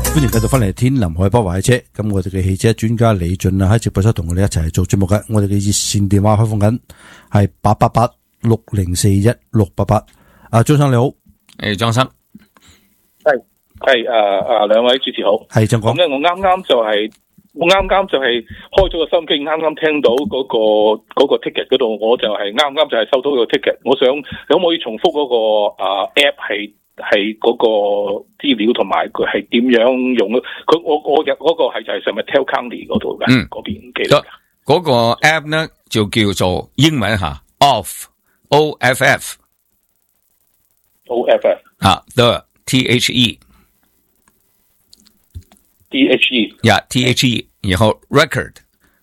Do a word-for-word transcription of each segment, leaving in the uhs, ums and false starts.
歡迎繼續翻嚟天林海波話汽車，咁我哋嘅汽車專家李俊啊喺直播室同我哋一齊做節目嘅，我哋嘅熱線電話開放緊係八八八六零四一六八八。阿張生你好， 誒張生， 係係誒誒兩位主持好， 係張講。 咁咧我啱啱就係、是、我啱啱就係開咗個收音機，啱啱聽到嗰、那個嗰、那個 ticket 嗰度，我就係啱啱就係收到個 ticket，我想可唔可以重複嗰、那個啊 app 係？係嗰個資料同埋佢係點樣用咯？佢我我嘅嗰個係就係 San Mateo County 嗰度嘅，嗯，嗰邊記得。 嗰個 app 呢就叫做英文吓 ，off O F F O F F 啊 ，the T H E T H E 呀 T H E， 然後 record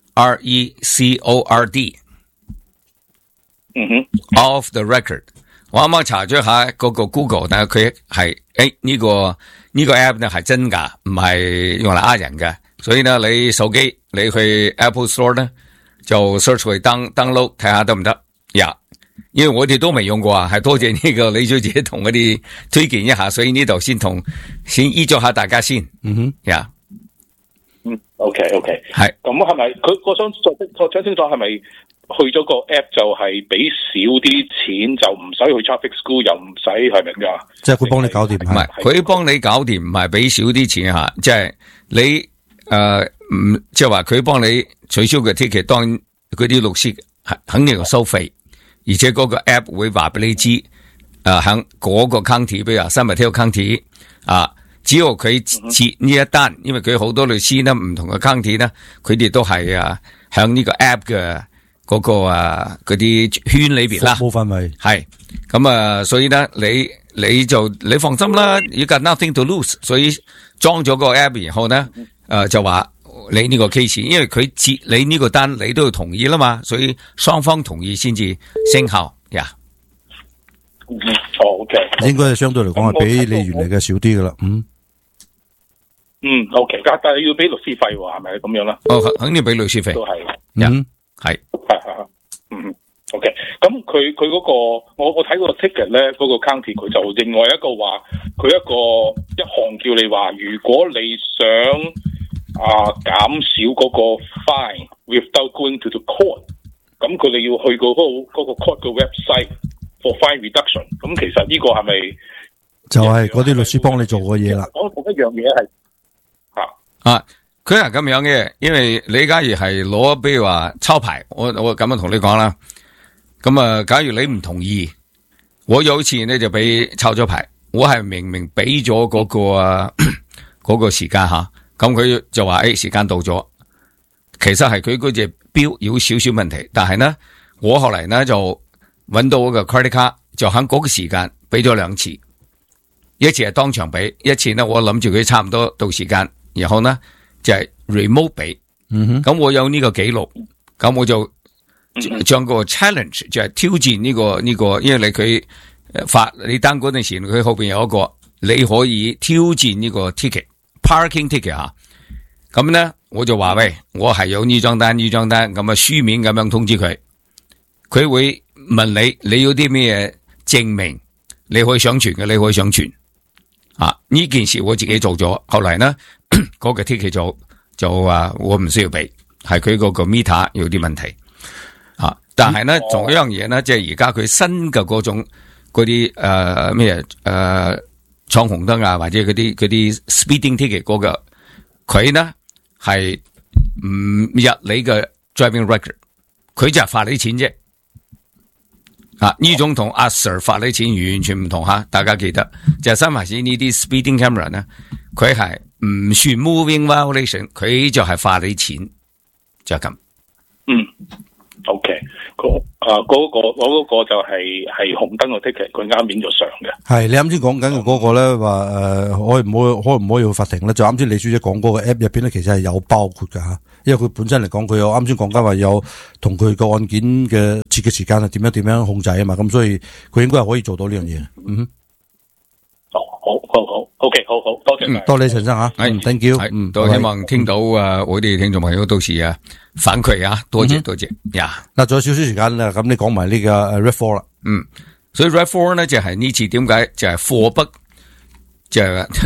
R E C O R D， 嗯哼 ，off the record。我啱啱查咗下嗰個 Google， 但係佢係誒呢個呢、這個 app 咧係真噶，唔係用嚟呃人嘅。所以呢，你手機你去 Apple Store 咧就 search 去 down download 睇下得唔得呀？ yeah, 因為我哋都未用過啊，係多謝呢個李小姐同我哋推薦一下，所以呢度先同先依咗下大家先。嗯哼，呀、 yeah. 嗯 ，OK OK， 係咁係咪佢我想我想清楚係咪？去咗個 app 就係俾少啲錢就唔使去 traffic school 又唔使係咪㗎？ 即係佢幫你搞掂， 唔係佢幫你搞掂，唔係俾少啲錢吓，即係你誒唔即係話佢幫你取消嘅 ticket， 當嗰啲律師肯定要收費，而且嗰個 app 會話俾你知誒響嗰個 county， 比如話 San Mateo County 啊，只要佢接呢一單，因為佢好多律師呢唔同嘅 county 呢，佢哋都係啊響呢個 app 嘅。嗰、那個啊，嗰啲圈裏邊啦， 服務範圍係咁啊，所以咧，你你就你放心啦 ，you got nothing to lose， 所以裝咗個 app， 然後咧，誒、呃、就話你呢個 case， 因為佢接你呢個單，你都要同意啦嘛，所以雙方同意先至生效呀。 嗯，哦 ，OK， 應該係相對嚟講係比你原嚟嘅少啲噶啦，嗯。 嗯 ，OK， 但係要俾律師費喎，係咪咁樣啦？ 哦，肯定俾律師費， 都係， 嗯。係係係嗯 OK， 咁佢佢嗰個我我睇嗰個 ticket 咧，嗰、那個 county 佢就另外一個話，佢一個一項叫你話，如果你想啊減少嗰個 fine without going to the court， 咁佢哋要去個嗰個嗰個 court 嘅 website for fine reduction， 咁其實呢個係咪就係嗰啲律師幫你做嘅嘢啦？ 我同一樣嘢係吓啊。佢係咁樣嘅，因為你假如係攞，比如話抄牌，我我咁樣同你講啦。咁啊，假如你唔同意，我有一次呢就俾抄咗牌，我係明明俾咗嗰個啊嗰、嗰個時間吓，咁佢就話誒、哎、時間到咗，其實係佢嗰隻表有少少問題，但係呢，我後嚟呢就揾到個 credit card， 就喺嗰個時間俾咗兩次，一次係當場俾，一次呢我諗住佢差唔多到時間，然後呢。就係 remote 俾，咁我有呢個記錄，咁我就將個 challenge 就係挑戰呢、這個呢、這個，因為你佢發你單嗰陣時，佢後邊有一個你可以挑戰呢個 ticket parking ticket 吓，咁咧我就話喂，我係有呢張單呢張單，咁啊書面咁樣通知佢，佢會問你你有啲咩證明，你可以上傳嘅，你可以上傳。啊！呢件事我自己做咗，後嚟呢嗰、那個 ticket 就就話我唔需要俾，係佢嗰個 meter 有啲問題啊！但係呢，仲、嗯、有一樣嘢呢，即係而家佢新嘅嗰種嗰啲誒咩誒闖紅燈啊，或者嗰啲嗰啲 speeding ticket 嗰、那個，佢呢係唔入你嘅 driving record， 佢就係罰你錢啫。啊！呢種同阿 Sir 罰你錢完全唔同吓，大家記得就係新牌子呢啲 speeding camera 呢，佢係唔算 moving violation， 佢就係罰你錢，就係咁。 嗯 ，OK，嗰啊嗰個我嗰個就係係紅燈個 ticket， 佢啱影咗相嘅。係你啱先講緊嘅嗰個咧，話誒可唔可以可唔可以去法庭咧？就啱先李小姐講嗰個 app 入邊咧，其實係有包括噶吓。因為佢本身嚟講，佢有啱先講緊話有同佢個案件嘅設嘅時間係點樣點樣控制啊嘛，咁所以佢應該係可以做到呢樣嘢。嗯哼， 哦，好好好 ，OK， 好好，多謝， 嗯、多謝陳生吓，嗯 ，thank you，嗯， 都希望聽到啊，我哋聽眾朋友到時啊反饋啊，多謝、嗯、多謝呀。嗱，仲有少少時間啦，咁你講埋呢個 R A V 四啦，嗯，所以 R A V 四呢就係呢次點解就係貨不就係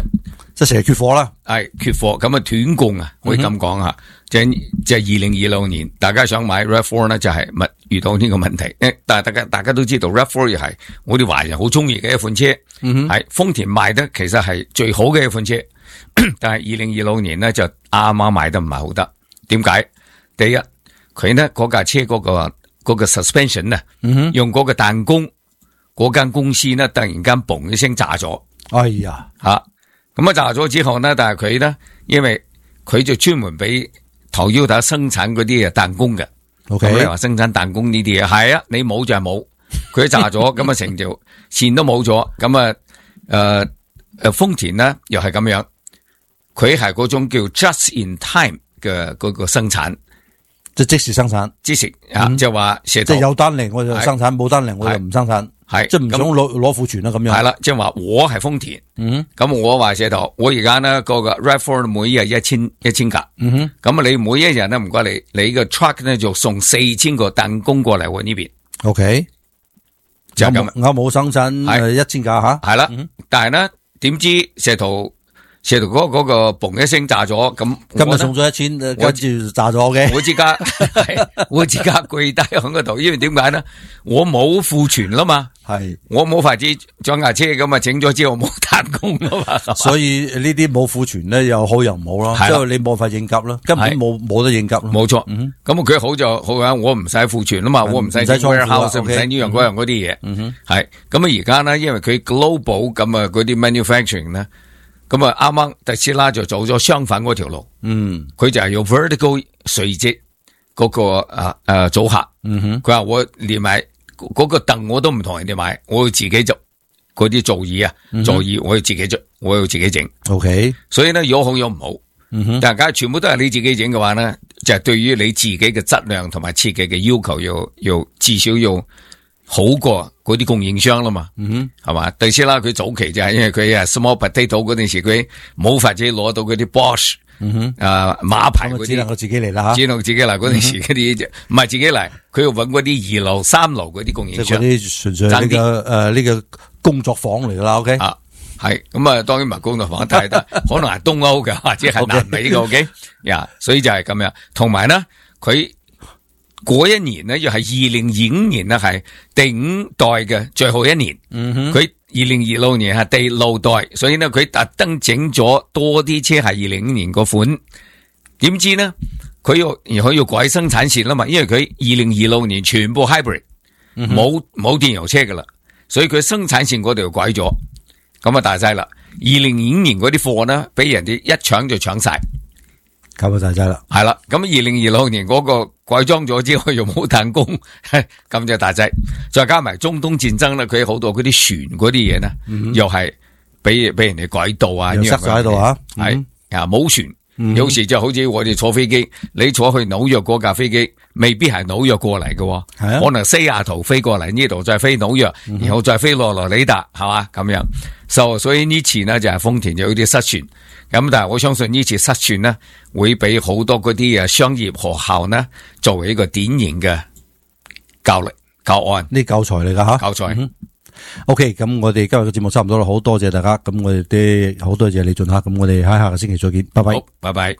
即係成日缺貨啦， 係缺貨，咁啊斷供啊，可以咁講吓。即係即係二零二六年，大家想買 RAV 四咧，就係咪遇到呢個問題？誒，但係大家大家都知道 RAV 四又係我哋華人好中意嘅一款車，係豐田賣得其實係最好嘅一款車。但係二零二六年咧就啱啱賣得唔係好得。點解？第一，佢呢嗰架車嗰、嗰個、嗰個 suspension 啊、嗯，用嗰個彈弓，嗰間公司呢突然間嘣一聲炸咗。 哎呀， 吓咁啊炸咗之後呢，但係佢呢，因為佢就專門俾Toyota生產嗰啲啊彈弓嘅。 OK， 咁你話生產彈弓呢啲嘢係啊，你冇就係冇，佢炸咗，咁啊成條線都冇咗，咁啊誒誒豐田呢又係咁樣，佢係嗰種叫 just in time 嘅嗰個生產， 即係即時生產， 即時啊，嗯、就話即係有單嚟我就生產，冇單嚟我就唔生產。係，即係唔想攞攞庫存啦咁樣。係啦，即係話我係豐田，嗯，咁我話寫到，我而家呢個個 RAV 四每日一千一千架，嗯哼，咁啊你每一日呢唔該你，你個 truck 呢就送四千個彈弓過嚟我呢邊 ，OK， 就咁， 我冇生產係一千架吓， 係啦，但係呢點知石頭。射到嗰嗰個嘣一聲炸咗，咁今日送咗一千，跟住炸咗嘅。 我自家我自家跪低喺嗰度，因為點解咧？我冇庫存啦嘛，係我冇法子裝架車咁啊，整咗之後冇彈弓啊嘛。所以呢啲冇庫存咧，又好又唔好咯。即係你冇法應急啦，根本冇冇得應急咯。 冇錯，咁佢好就好啊！我唔使庫存啊嘛，我唔使 warehouse，唔使呢樣嗰樣嗰啲嘢。係咁啊！而家咧，因為佢 global 咁啊，嗰啲 manufacturing 咧。咁啊，啱啱特斯拉就走咗相反嗰條路，嗯，佢就係用 vertical 垂直嗰個啊誒組合，嗯哼，佢話我連埋嗰個凳我都唔同人哋買，我要自己做嗰啲座椅啊，座椅我要自己做，我要自己整 ，OK， 所以咧有好有唔好，嗯哼，但係假如全部都係你自己整嘅話咧，就係對於你自己嘅質量同埋設計嘅要求要要至少要好過嗰啲供應商啦嘛，嗯哼，係嘛？特斯拉佢早期就係因為佢啊 small potato 嗰陣時佢冇法子攞到嗰啲 Bosch，嗯哼，啊馬牌嗰啲，只能夠自己嚟啦吓，只能夠自己嚟嗰陣時嗰啲唔係自己嚟，佢要搵嗰啲二樓、三樓嗰啲供應商，即係嗰啲純粹呢個誒呢個工作坊嚟噶啦 ，OK， 啊係咁啊，當然唔係工作坊，但係得可能係東歐嘅或者係南美嘅 ，OK， 呀，所以就係咁樣，同埋咧佢。嗰一年呢，又係二零二五年呢，係第五代嘅最後一年。嗯哼，佢二零二六年係第六代，所以呢，佢特登整咗多啲車係二零五年個款。點知呢，佢要而佢要改生產線啦嘛，因為佢二零二六年全部 hybrid，冇冇電油車噶啦，所以佢生產線嗰度又改咗。咁啊大劑啦！二零二五年嗰啲貨呢，俾人哋一搶就搶晒。咁啊大劑啦，係啦，咁二零二六年嗰個改裝咗之後又冇彈弓，咁就大劑，再加埋中東戰爭咧，佢好多嗰啲船嗰啲嘢咧，嗯、又係俾俾人哋改道啊，又塞咗喺度啊，係啊冇船，嗯、有時就好似我哋坐飛機，你坐去紐約嗰架飛機，未必係紐約過嚟嘅，啊、可能西雅圖飛過嚟呢度，再飛紐約，嗯、然後再飛羅羅里達，係嘛咁樣，所、so, 所以呢次呢，就係豐田就有啲失傳。咁但係我相信呢次失傳呢，會俾好多嗰啲誒商業學校呢作為一個典型嘅教力教案，呢教材嚟噶吓，教材。嗯、OK， 咁我哋今日嘅節目差唔多啦，好多謝大家，咁我哋啲好多謝李俊克，咁我哋喺下個星期再見，拜拜，好，拜拜。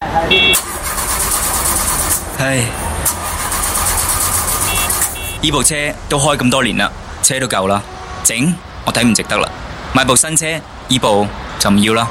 唉，呢部車都開咁多年啦，車都夠啦，整我睇唔值得啦，買部新車，呢部就唔要啦。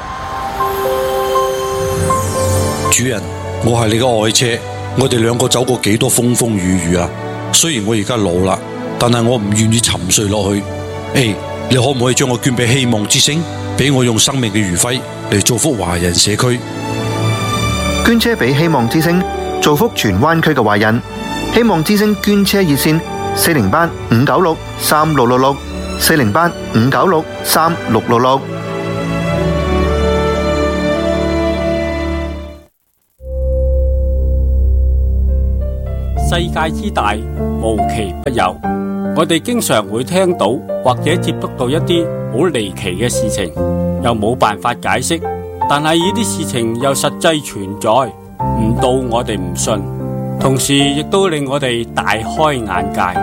主人，我係你嘅愛車，我哋兩個走過幾多風風雨雨啊！雖然我而家老啦，但係我唔願意沉睡落去。誒，你可唔可以將我捐俾希望之星，俾我用生命嘅餘暉嚟造福華人社區？捐車俾希望之星，造福荃灣區嘅華人。希望之星捐車熱線：四零八五九六三六六六，四零八五九六三六六六。世界之大，無奇不有。我哋經常會聽到或者接觸到一啲好離奇嘅事情，又冇辦法解釋，但係呢啲事情又實際存在，唔到我哋唔信，同時亦都令我哋大開眼界。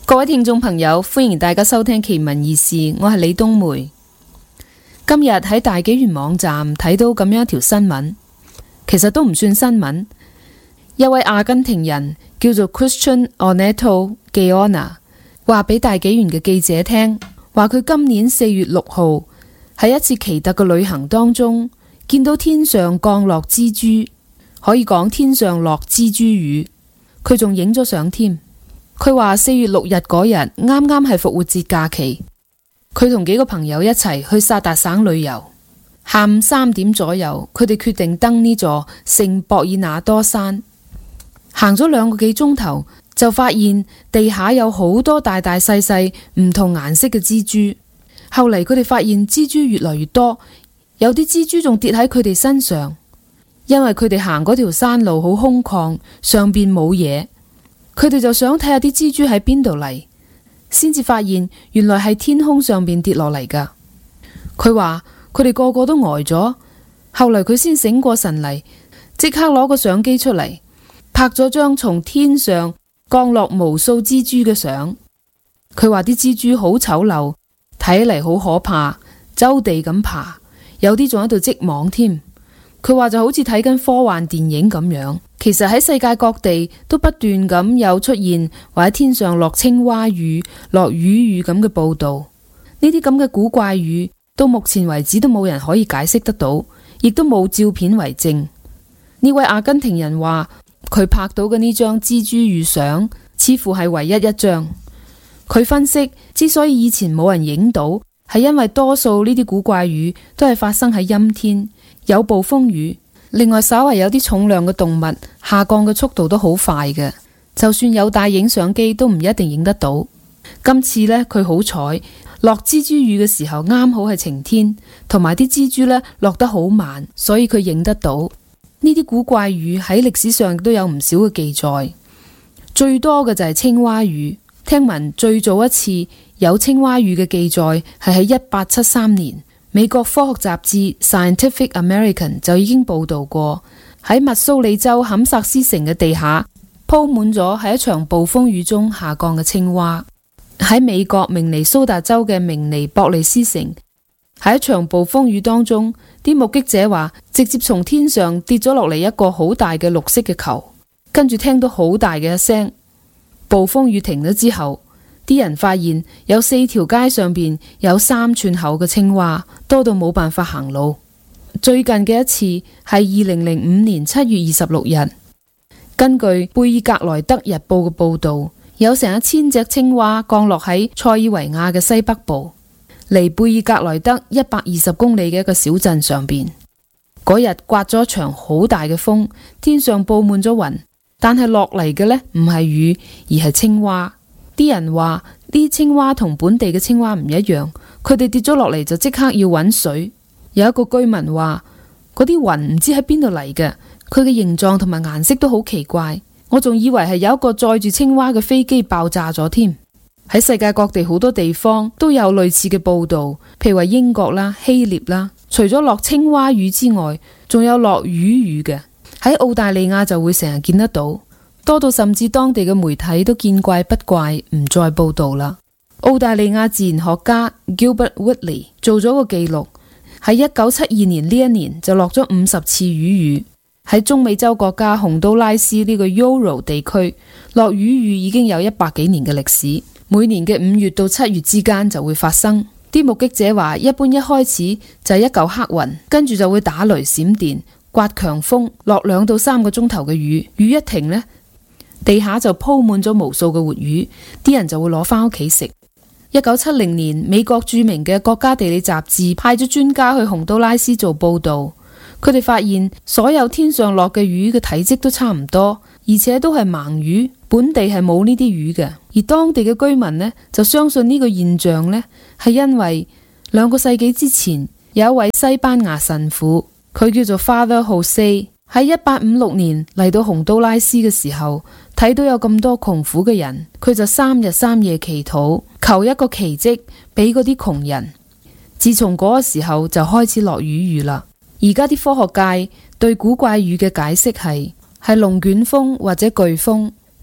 各位聽眾朋友，歡迎大家收聽奇聞異事，我係李冬梅。今日喺大紀元網站睇到咁樣一條新聞，其實都唔算新聞。一位阿根廷人叫做 Christian Oneto Guiona 話俾大紀元嘅記者聽，話佢今年四月六號喺一次奇特嘅旅行當中，見到天上降落蜘蛛，可以講天上落蜘蛛雨，佢仲影咗相添。佢話四月六日嗰日啱啱係復活節假期，佢同幾個朋友一齊去薩達省旅遊。下午三點左右，佢哋決定登呢座聖博爾納多山。行咗兩個幾鐘頭，就發現地下有好多大大細細唔同顏色嘅蜘蛛。後嚟佢哋發現蜘蛛越來越多，有啲蜘蛛仲跌喺佢哋身上，因為佢哋行嗰條山路好空曠，上邊冇嘢。佢哋就想睇下啲蜘蛛喺邊度嚟，先至發現原來係天空上邊跌落嚟噶。佢話佢哋個個都呆咗，後來佢先醒過神嚟，即刻攞個相機出嚟，拍咗張從天上降落無數蜘蛛嘅相。佢話啲蜘蛛好醜陋，睇嚟好可怕，周地咁爬，有啲仲喺度織網添。佢話就好似睇緊科幻電影咁樣。其實喺世界各地都不斷咁有出現或者天上落青蛙雨、落魚雨咁嘅報道。呢啲咁嘅古怪雨到目前為止都冇人可以解釋得到，亦都冇照片為證。呢位阿根廷人話佢拍到嘅呢張蜘蛛雨相似乎係唯一一張。佢分析之所以以前冇人影到，係因為多數呢啲古怪雨都係發生喺陰天，有暴風雨。另外稍為有啲重量嘅動物下降嘅速度都好快嘅，就算有帶影相機都唔一定影得到。今次呢，佢好彩落蜘蛛雨嘅時候啱好係晴天，同埋啲蜘蛛呢落得好慢，所以佢影得到。呢啲古怪雨喺歷史上都有唔少嘅記載，最多嘅就係青蛙雨。聽聞最早一次有青蛙雨嘅記載係喺一八七三年，美國科學雜誌 Scientific American 就已經報道過，喺密蘇里州坎薩斯城嘅地下鋪滿咗喺一場暴風雨中下降嘅青蛙。喺美國明尼蘇達州嘅明尼博利斯城，喺一場暴風雨當中，啲目擊者話直接從天上跌咗落嚟一個好大嘅綠色嘅球，跟住聽到好大嘅一聲。暴風雨停咗之後，啲人發現有四條街上邊有三寸厚嘅青蛙，多到冇辦法行路。最近嘅一次係二零零五年七月二十六日，根據貝爾格萊德日報嘅報道，有成一千隻青蛙降落喺塞爾維亞嘅西北部，離貝爾格萊德一百二十公里嘅一個小鎮上邊。嗰日颳咗一場好大嘅風，天上布滿咗雲，但係落嚟嘅呢唔係雨，而係青蛙。啲人話呢啲青蛙同本地嘅青蛙唔一樣，佢哋跌咗落嚟就即刻要揾水。有一個居民話嗰啲雲唔知喺邊度嚟嘅，佢嘅形狀同埋顏色都好奇怪，我仲以為係有一個載住青蛙嘅飛機爆炸咗添。喺世界各地好多地方都有類似嘅報道，譬如話英國啦、希臘啦，除咗落青蛙雨之外，仲有落魚雨嘅。喺澳大利亞就會成日見得到，多到甚至當地嘅媒體都見怪不怪，唔再報道啦。澳大利亞自然學家 Gilbert Whitley 做咗個記錄，喺一九七二年呢一年就落咗五十次魚雨。喺中美洲國家洪都拉斯呢個 Yoro 地區，落魚雨已經有一百幾年嘅歷史，每年嘅五月到七月之間就會發生。啲目擊者話，一般一開始就係一嚿黑雲，跟住就會打雷閃電、颳強風，落兩到三個鐘頭嘅雨。雨一停呢，地下就鋪滿咗無數嘅活魚，啲人就會攞翻屋企食。一九七零年，美國著名嘅國家地理雜誌派咗專家去洪都拉斯做報道，佢哋發現所有天上落嘅魚嘅體積都差唔多，而且都係盲魚，本地係冇呢啲魚嘅。而當地嘅居民呢，就相信呢個現象呢，係因為兩個世紀之前有一位西班牙神父，佢叫做 Father Jose， 喺一八五六年嚟到洪都拉斯嘅時候，睇到有咁多窮苦嘅人，佢就三日三夜祈禱，求一個奇蹟俾嗰啲窮人。自從嗰個時候就開始落魚雨啦。而家啲科學界對古怪雨嘅解釋係係龍捲風或者颶風，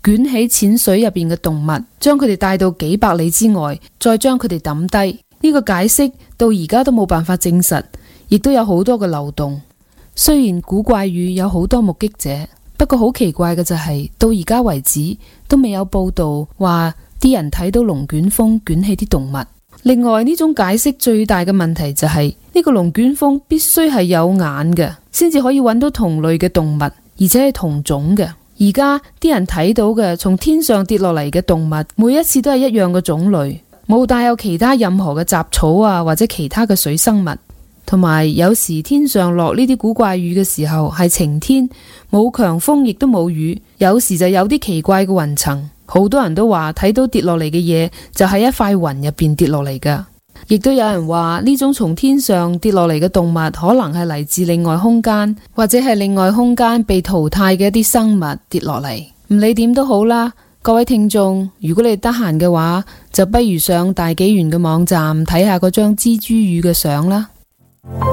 捲起淺水入邊嘅動物，將佢哋帶到幾百里之外，再將佢哋抌低。呢個解釋到而家都冇辦法證實，亦都有好多嘅漏洞。雖然古怪語有好多目擊者，不過好奇怪嘅就係、是、到而家為止都未有報道話啲人睇到龍捲風捲起啲動物。另外呢種解釋最大嘅問題就係、是、呢、這個龍捲風必須係有眼嘅，先至可以揾到同類嘅動物，而且係同種嘅。而家啲人睇到嘅從天上跌落嚟嘅動物，每一次都係一樣嘅種類，冇帶有其他任何嘅雜草啊，或者其他嘅水生物。同埋有，有時天上落呢啲古怪雨嘅時候係晴天，冇強風亦都冇雨，有時就有啲奇怪嘅雲層。好多人都話睇到跌落嚟嘅嘢就係一塊雲入邊跌落嚟噶，亦都有人話呢種從天上跌落嚟嘅動物可能係嚟自另外空間，或者係另外空間被淘汰嘅一啲生物跌落嚟。唔理點都好啦，各位聽眾，如果你得閒嘅話，就不如上大紀元嘅網站睇下嗰張蜘蛛魚嘅相啦。